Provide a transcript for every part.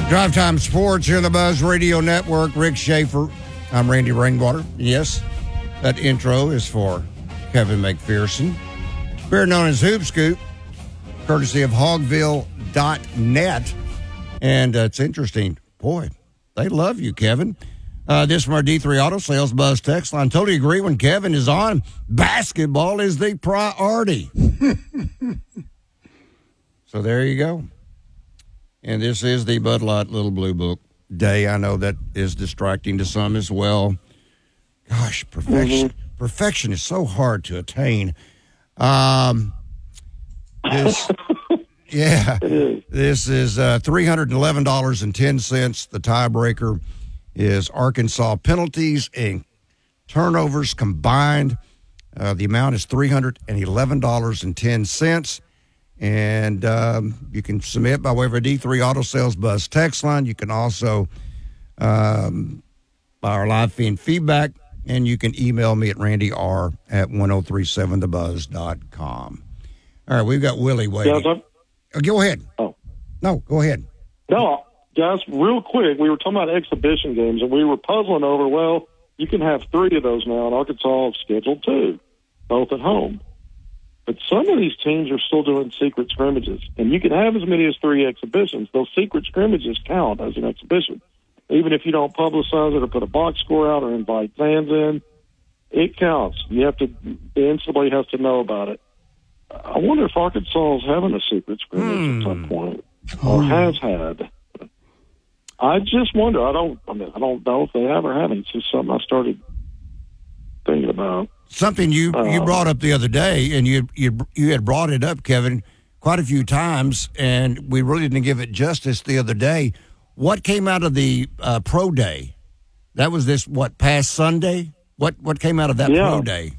Drive Time Sports here on the Buzz Radio Network. Rick Schaefer. I'm Randy Rainwater. Yes, that intro is for Kevin McPherson. Better known as Hoop Scoop, courtesy of Hogville.net. And it's interesting. Boy, they love you, Kevin. This from our D3 Auto Sales Buzz text line. Totally agree when Kevin is on. Basketball is the priority. So there you go. And this is the Bud Light Little Blue Book day. I know that is distracting to some as well. Gosh, perfection. Mm-hmm. Perfection is so hard to attain. This is $311.10. The tiebreaker is Arkansas penalties and turnovers combined. The amount is $311.10. And you can submit by way of a D3 Auto Sales Buzz text line. You can also buy our live feed feedback, and you can email me at randyr@1037thebuzz.com. All right, we've got Willie waiting. Guys, go ahead. Oh. No, go ahead. No, guys, real quick, we were talking about exhibition games, and we were puzzling over, well, you can have 3 of those now, and Arkansas have scheduled 2, both at home. But some of these teams are still doing secret scrimmages, and you can have as many as 3 exhibitions. Those secret scrimmages count as an exhibition. Even if you don't publicize it or put a box score out or invite fans in, it counts. The NCAA has to know about it. I wonder if Arkansas is having a secret scrimmage at some point, or has had. I just wonder. I don't know if they have or haven't. It's just something I started thinking about. Something you brought up the other day, and you had brought it up, Kevin, quite a few times, and we really didn't give it justice the other day. What came out of the pro day? That was past Sunday? What came out of that pro day?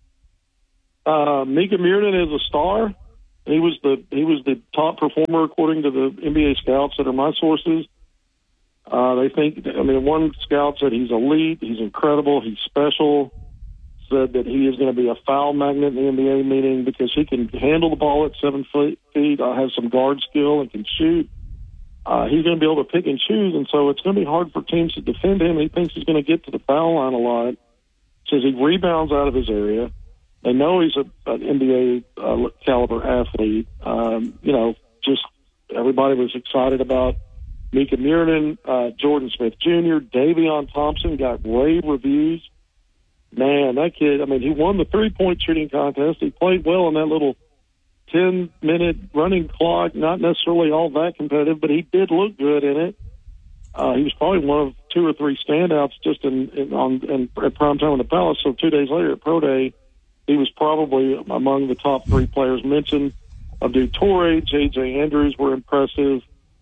Mika Miernan is a star. He was the top performer according to the NBA scouts that are my sources. They think. One scout said he's elite, he's incredible, he's special. Said that he is going to be a foul magnet in the NBA meeting because he can handle the ball at 7 feet, has some guard skill, and can shoot. He's going to be able to pick and choose, and so it's going to be hard for teams to defend him. He thinks he's going to get to the foul line a lot. Says he rebounds out of his area. They know he's an NBA caliber athlete. Just everybody was excited about Mika Miernan, Jordan Smith Jr., Davion Thompson got rave reviews. Man, that kid, he won the 3-point shooting contest. He played well in that little 10-minute running clock, not necessarily all that competitive, but he did look good in it. He was probably one of 2 or 3 standouts just at primetime in the Palace. So 2 days later at Pro Day, he was probably among the top 3 players mentioned. Abdou Toure, J.J. Andrews were impressive.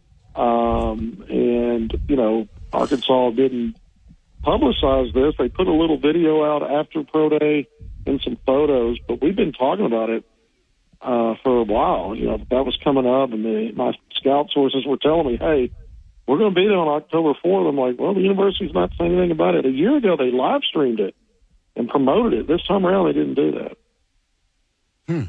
Arkansas didn't publicize this. They put a little video out after Pro Day and some photos, but we've been talking about it for a while. That was coming up, and my scout sources were telling me, hey, we're going to be there on October 4th. I'm like, well, the university's not saying anything about it. A year ago, they live streamed it and promoted it. This time around, they didn't do that.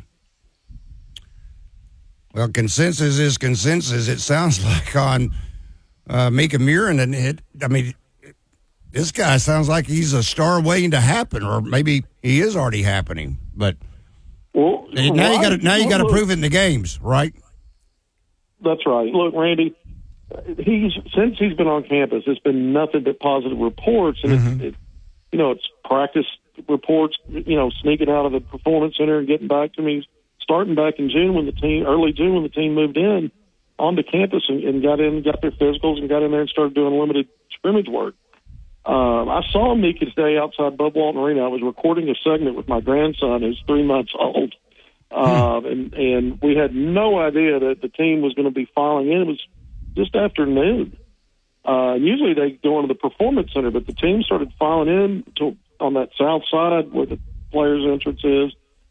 Well, consensus is consensus. It sounds like on Mika Miernan, this guy sounds like he's a star waiting to happen, or maybe he is already happening. But now you got to prove it in the games, right? That's right. Look, Randy, since he's been on campus, it's been nothing but positive reports, and it's practice reports. Sneaking out of the performance center and getting back to me, starting back in early June when the team moved in onto campus and got their physicals and got in there and started doing limited scrimmage work. I saw Mika today outside Bud Walton Arena. I was recording a segment with my grandson, who's 3 months old, and we had no idea that the team was going to be filing in. It was just after noon. Usually they go into the performance center, but the team started filing in on that south side where the players' entrance is.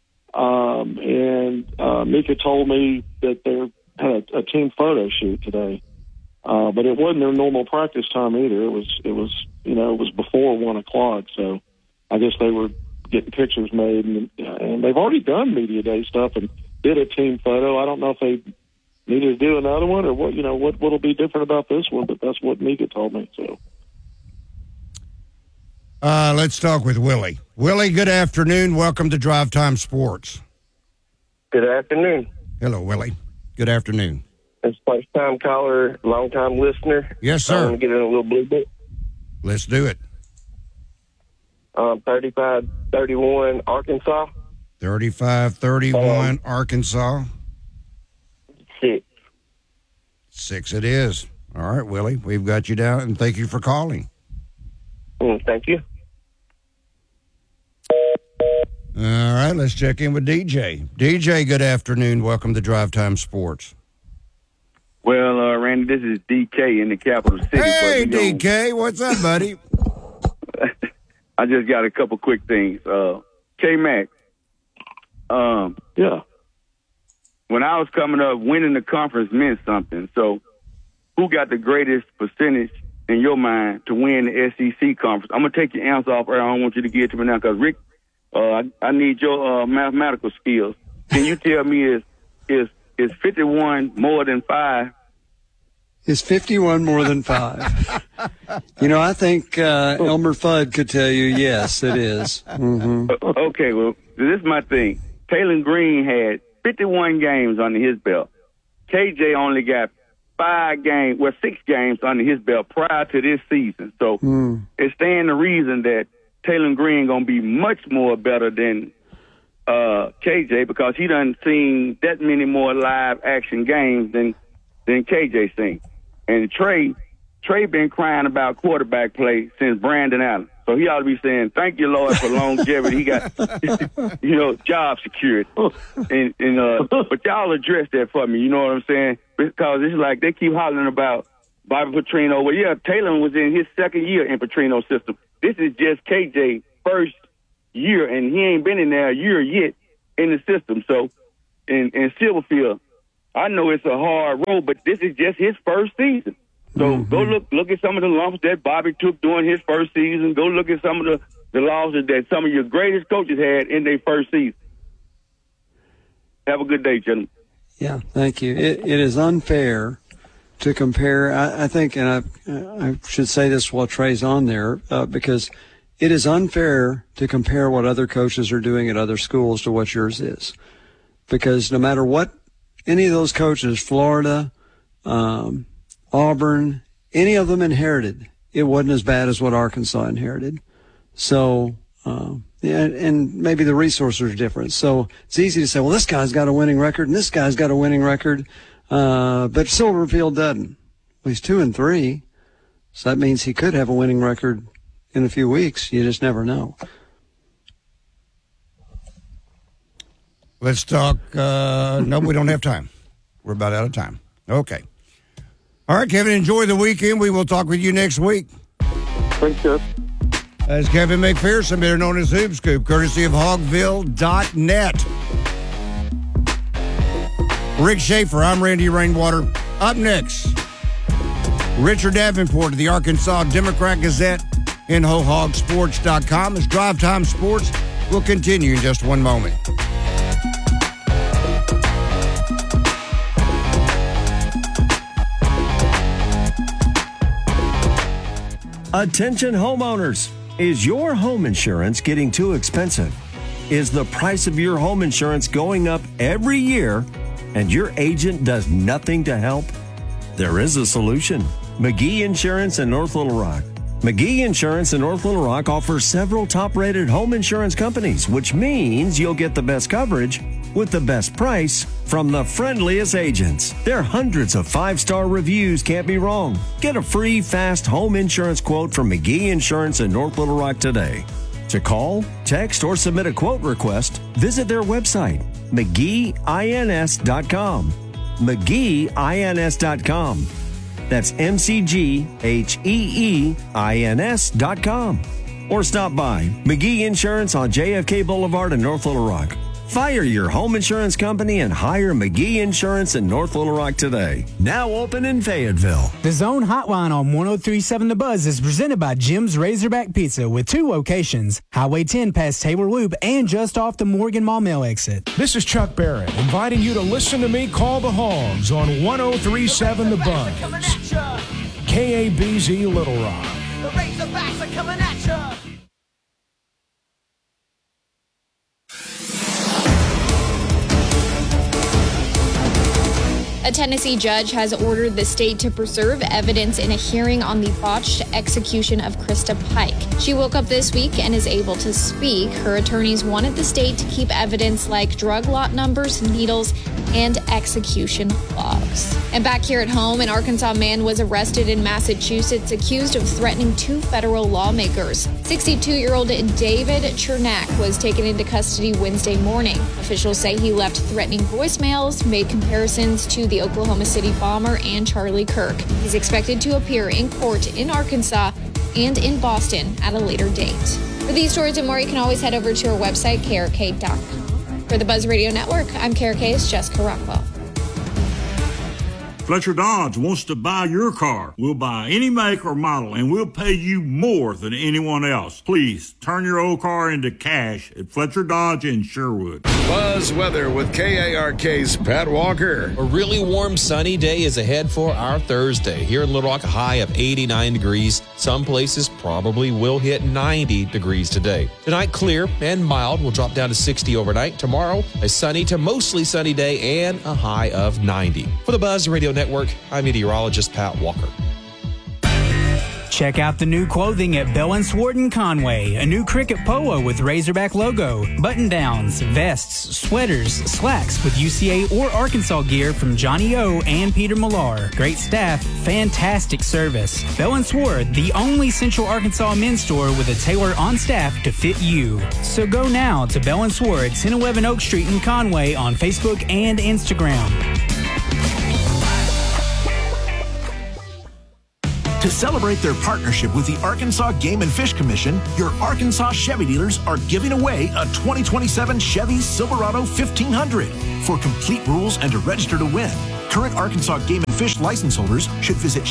Mika told me that they had a team photo shoot today. But it wasn't their normal practice time either. It was before 1 o'clock. So I guess they were getting pictures made, and they've already done media day stuff and did a team photo. I don't know if they needed to do another one, or what'll be different about this one. But that's what Mika told me. So. Let's talk with Willie. Willie, good afternoon. Welcome to Drive Time Sports. Good afternoon. Hello, Willie. Good afternoon. It's first-time caller, long-time listener. Yes, sir. I want to get in a little blue bit. Let's do it. 35-31 Arkansas. 35-31 Arkansas. 6. 6 it is. All right, Willie, we've got you down, and thank you for calling. Thank you. All right, let's check in with DJ. DJ, good afternoon. Welcome to Drive Time Sports. Well, Randy, this is DK in the capital city. Hey, DK, what's up, buddy? I just got a couple quick things. K-Mac, Yeah. when I was coming up, winning the conference meant something. So who got the greatest percentage in your mind to win the SEC conference? I'm going to take your answer off air. I don't want you to give it to me now because, Rick, I need your mathematical skills. Can you tell me is 51 more than 5? Is 51 more than 5? I think Elmer Fudd could tell you, yes, it is. Mm-hmm. Okay, well, this is my thing. Taylor Green had 51 games under his belt. KJ only got 6 games under his belt prior to this season. So it stands to reason that Taylor Green going to be much more better than KJ because he done seen that many more live action games than KJ seen. And Trey been crying about quarterback play since Brandon Allen. So he ought to be saying, thank you, Lord, for longevity. He got, job security. But y'all address that for me, you know what I'm saying? Because it's like they keep hollering about Bobby Petrino. Well, yeah, Taylor was in his second year in Petrino's system. This is just KJ's first year, and he ain't been in there a year yet in the system. So in Silverfield, I know it's a hard road, but this is just his first season. So go look at some of the lumps that Bobby took during his first season. Go look at some of the losses that some of your greatest coaches had in their first season. Have a good day, gentlemen. Yeah, thank you. It is unfair to compare. I think, and I should say this while Trey's on there, because it is unfair to compare what other coaches are doing at other schools to what yours is. Because no matter what any of those coaches, Florida, Auburn, any of them inherited, it wasn't as bad as what Arkansas inherited. So, and maybe the resources are different. So it's easy to say, well, this guy's got a winning record and this guy's got a winning record, but Silverfield doesn't. Well, he's 2-3, so that means he could have a winning record in a few weeks. You just never know. Let's talk. No, we don't have time. We're about out of time. Okay. All right, Kevin, enjoy the weekend. We will talk with you next week. Thanks, Jeff. That's Kevin McPherson, better known as Hoop Scoop, courtesy of Hogville.net. Rick Schaefer, I'm Randy Rainwater. Up next, Richard Davenport of the Arkansas Democrat-Gazette and HoHogSports.com. As Drive Time Sports will continue in just one moment. Attention homeowners. Is your home insurance getting too expensive? Is the price of your home insurance going up every year and your agent does nothing to help? There is a solution. McGee Insurance in North Little Rock. McGee Insurance in North Little Rock offers several top-rated home insurance companies, which means you'll get the best coverage with the best price from the friendliest agents. Their hundreds of 5-star reviews can't be wrong. Get a free, fast home insurance quote from McGee Insurance in North Little Rock today. To call, text, or submit a quote request, visit their website, McGeeINS.com. McGeeINS.com. That's McGeeINS.com. Or stop by McGee Insurance on JFK Boulevard in North Little Rock. Fire your home insurance company and hire McGee Insurance in North Little Rock today. Now open in Fayetteville. The Zone Hotline on 103.7 The Buzz is presented by Jim's Razorback Pizza with 2 locations, Highway 10 past Taylor Loop and just off the Morgan Maumelle exit. This is Chuck Barrett inviting you to listen to me call the Hogs on 103.7 The Buzz. KABZ Little Rock. The Razorbacks are coming at you. A Tennessee judge has ordered the state to preserve evidence in a hearing on the botched execution of Krista Pike. She woke up this week and is able to speak. Her attorneys wanted the state to keep evidence like drug lot numbers, needles, and execution logs. And back here at home, an Arkansas man was arrested in Massachusetts accused of threatening 2 federal lawmakers. 62-year-old David Chernak was taken into custody Wednesday morning. Officials say he left threatening voicemails, made comparisons to the Oklahoma City bomber and Charlie Kirk. He's expected to appear in court in Arkansas and in Boston at a later date. For these stories and more, you can always head over to our website, krk.com. For the Buzz Radio Network, I'm KRK's Jessica Rockwell. Fletcher Dodge wants to buy your car. We'll buy any make or model, and we'll pay you more than anyone else. Please turn your old car into cash at Fletcher Dodge in Sherwood. Buzz weather with KARK's Pat Walker. A really warm, sunny day is ahead for our Thursday. Here in Little Rock, a high of 89 degrees. Some places probably will hit 90 degrees today. Tonight, clear and mild. Will drop down to 60 overnight. Tomorrow, a sunny to mostly sunny day and a high of 90. For the Buzz Radio Network, I'm meteorologist Pat Walker. Check out the new clothing at Bell & Sword in Conway. A new cricket polo with Razorback logo, button-downs, vests, sweaters, slacks with UCA or Arkansas gear from Johnny O and Peter Millar. Great staff, fantastic service. Bell & Sword, the only Central Arkansas men's store with a tailor on staff to fit you. So go now to Bell & Sword, 1011 Oak Street in Conway on Facebook and Instagram. To celebrate their partnership with the Arkansas Game and Fish Commission, your Arkansas Chevy dealers are giving away a 2027 Chevy Silverado 1500. For complete rules and to register to win, current Arkansas Game and Fish license holders should visit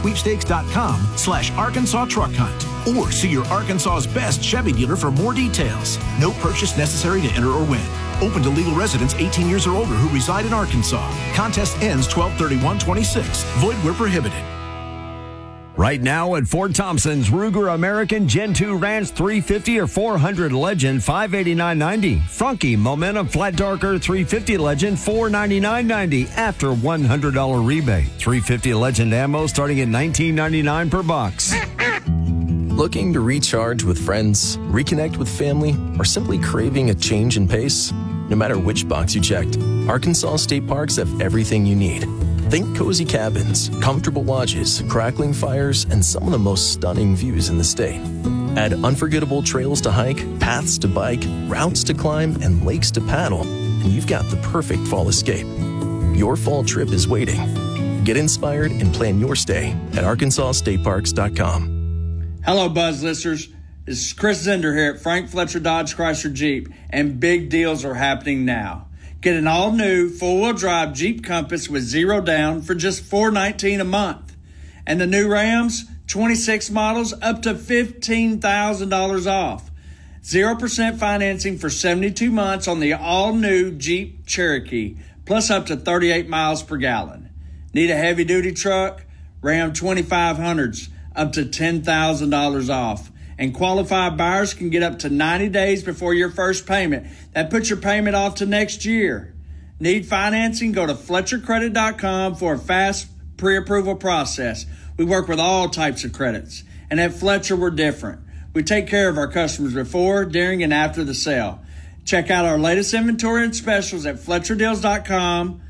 ChevySweepstakes.com/Arkansas Truck Hunt or see your Arkansas's best Chevy dealer for more details. No purchase necessary to enter or win. Open to legal residents 18 years or older who reside in Arkansas. Contest ends 12/31/26. Void where prohibited. Right now at Fort Thompson's, Ruger American Gen 2 Ranch 350 or 400 Legend, $589.90. Funky Momentum Flat Darker 350 Legend, $499.90 after $100 rebate. 350 Legend ammo starting at $19.99 per box. Looking to recharge with friends, reconnect with family, or simply craving a change in pace? No matter which box you checked, Arkansas State Parks have everything you need. Think cozy cabins, comfortable lodges, crackling fires, and some of the most stunning views in the state. Add unforgettable trails to hike, paths to bike, routes to climb, and lakes to paddle, and you've got the perfect fall escape. Your fall trip is waiting. Get inspired and plan your stay at ArkansasStateParks.com. Hello, Buzz listeners. This is Chris Zender here at Frank Fletcher Dodge Chrysler Jeep, and big deals are happening now. Get an all-new four-wheel drive Jeep Compass with 0 down for just $419 a month. And the new Rams, 26 models, up to $15,000 off. 0% financing for 72 months on the all-new Jeep Cherokee, plus up to 38 miles per gallon. Need a heavy-duty truck? Ram 2500s, up to $10,000 off. And qualified buyers can get up to 90 days before your first payment. That puts your payment off to next year. Need financing? Go to FletcherCredit.com for a fast pre-approval process. We work with all types of credits. And at Fletcher, we're different. We take care of our customers before, during, and after the sale. Check out our latest inventory and specials at FletcherDeals.com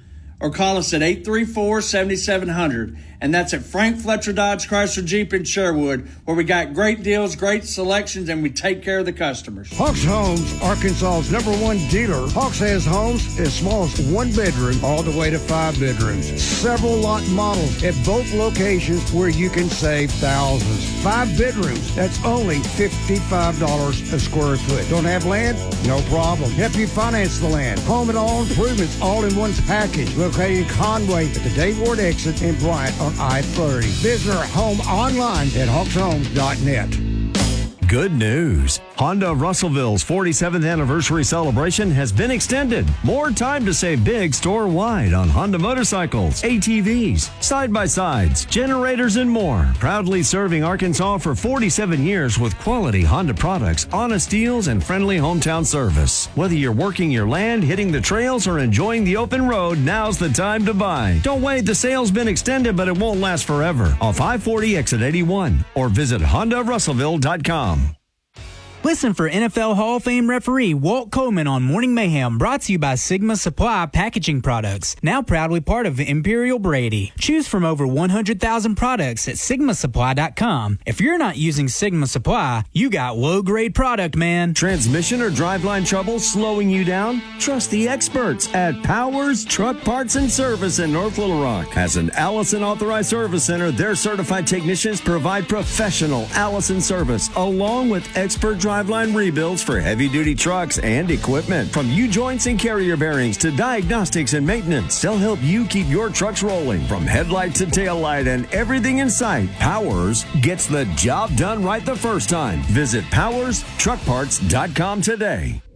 or call us at 834-7700. And that's at Frank Fletcher Dodge Chrysler Jeep in Sherwood, where we got great deals, great selections, and we take care of the customers. Hawks Homes, Arkansas's #1 dealer. Hawks has homes as small as 1 bedroom all the way to 5 bedrooms. Several lot models at both locations where you can save thousands. 5 bedrooms, that's only $55 a square foot. Don't have land? No problem. Help you finance the land. Home and all improvements all in one package. Located in Conway at the Dave Ward exit and Bryant on I-30. Visit our home online at hawkshomes.net. Good news. Honda of Russellville's 47th anniversary celebration has been extended. More time to save big store-wide on Honda motorcycles, ATVs, side-by-sides, generators, and more. Proudly serving Arkansas for 47 years with quality Honda products, honest deals, and friendly hometown service. Whether you're working your land, hitting the trails, or enjoying the open road, now's the time to buy. Don't wait, the sale's been extended, but it won't last forever. Off I-40 exit 81 or visit HondaRussellville.com. Listen for NFL Hall of Fame referee Walt Coleman on Morning Mayhem, brought to you by Sigma Supply Packaging Products, now proudly part of Imperial Brady. Choose from over 100,000 products at SigmaSupply.com. If you're not using Sigma Supply, you got low-grade product, man. Transmission or driveline trouble slowing you down? Trust the experts at Powers Truck Parts and Service in North Little Rock. As an Allison Authorized Service Center, their certified technicians provide professional Allison service, along with expert driveline rebuilds for heavy-duty trucks and equipment. From U-joints and carrier bearings to diagnostics and maintenance, they'll help you keep your trucks rolling. From headlight to tail light and everything in sight, Powers gets the job done right the first time. Visit PowersTruckParts.com today.